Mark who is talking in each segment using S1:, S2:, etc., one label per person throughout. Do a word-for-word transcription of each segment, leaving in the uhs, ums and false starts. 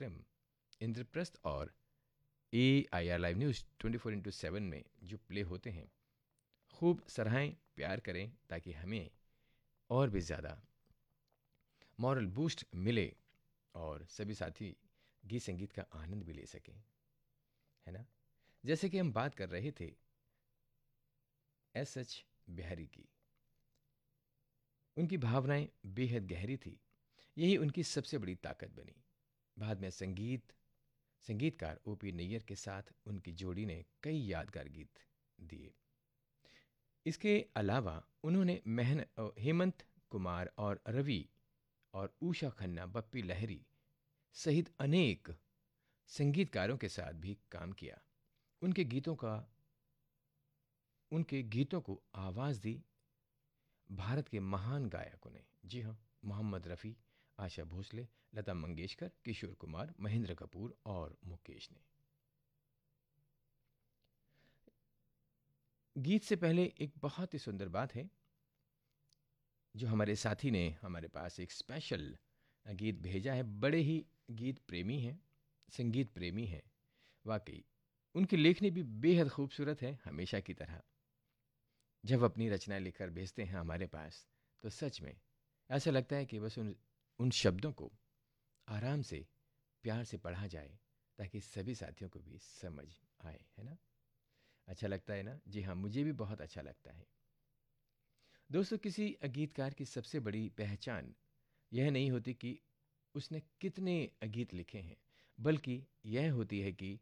S1: कार्यक्रम इंद्रप्रस्थ और ए I R live news twenty four into seven में जो प्ले होते हैं खूब सराहें, प्यार करें ताकि हमें और भी ज़्यादा मॉरल बूस्ट मिले और सभी साथी गीत संगीत का आनंद भी ले सकें, है ना। जैसे कि हम बात कर रहे थे एस एच बिहारी की, उनकी भावनाएं बेहद गहरी थी, यही उनकी सबसे बड़ी ताकत बनी। बाद में संगीत संगीतकार ओ पी नैयर के साथ उनकी जोड़ी ने कई यादगार गीत दिए। इसके अलावा उन्होंने महन हेमंत कुमार और रवि और उषा खन्ना, बप्पी लहरी सहित अनेक संगीतकारों के साथ भी काम किया। उनके गीतों का उनके गीतों को आवाज़ दी भारत के महान गायकों ने। जी हाँ, मोहम्मद रफ़ी, आशा भोसले, लता मंगेशकर, किशोर कुमार, महेंद्र कपूर और मुकेश ने। गीत से पहले एक बहुत ही सुंदर बात है जो हमारे साथी ने हमारे पास एक स्पेशल गीत भेजा है। बड़े ही गीत प्रेमी हैं, संगीत प्रेमी हैं। वाकई उनकी लेखनी भी बेहद खूबसूरत है, हमेशा की तरह। जब अपनी रचनाएं लिखकर भेजते हैं हमारे पास तो सच में ऐसा लगता है कि बस उन उन शब्दों को आराम से प्यार से पढ़ा जाए ताकि सभी साथियों को भी समझ आए, है ना। अच्छा लगता है ना? जी हाँ, मुझे भी बहुत अच्छा लगता है। दोस्तों, किसी गीतकार की सबसे बड़ी पहचान यह नहीं होती कि उसने कितने गीत लिखे हैं, बल्कि यह होती है कि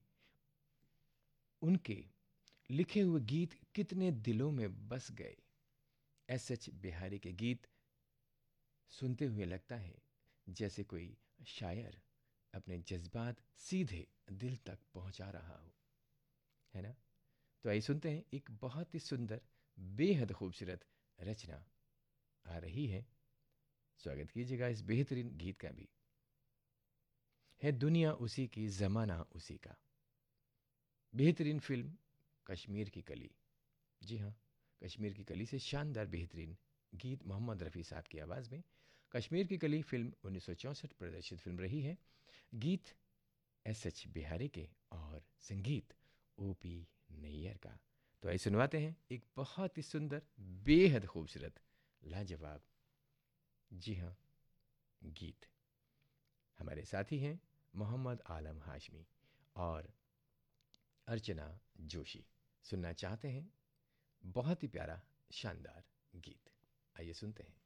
S1: उनके लिखे हुए गीत कितने दिलों में बस गए। एस एच बिहारी के गीत सुनते हुए लगता है जैसे कोई शायर अपने जज्बात सीधे दिल तक पहुंचा रहा हो, है ना। तो आइए सुनते हैं, एक बहुत ही सुंदर, बेहद खूबसूरत रचना आ रही है। स्वागत कीजिएगा इस बेहतरीन गीत का भी। है दुनिया उसी की, जमाना उसी का। बेहतरीन फिल्म कश्मीर की कली। जी हाँ, कश्मीर की कली से शानदार बेहतरीन गीत मोहम्मद रफ़ी साहब की आवाज़ में। कश्मीर की कली फिल्म उन्नीस सौ चौंसठ प्रदर्शित फिल्म रही है। गीत एस एच बिहारी के और संगीत ओ पी नैयर का। तो आइए सुनवाते हैं एक बहुत ही सुंदर, बेहद खूबसूरत, लाजवाब, जी हाँ, गीत। हमारे साथी हैं मोहम्मद आलम हाशमी और अर्चना जोशी। सुनना चाहते हैं बहुत ही प्यारा, शानदार गीत। आइए सुनते हैं।